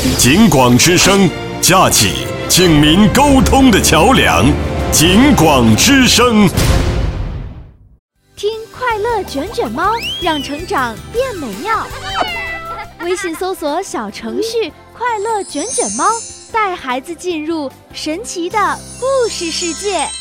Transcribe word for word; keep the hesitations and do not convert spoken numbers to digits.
警广之声，架起警民沟通的桥梁。警广之声， 听快乐卷卷猫，让成长变美妙。微信搜索小程序“快乐卷卷猫”，带孩子进入神奇的故事世界。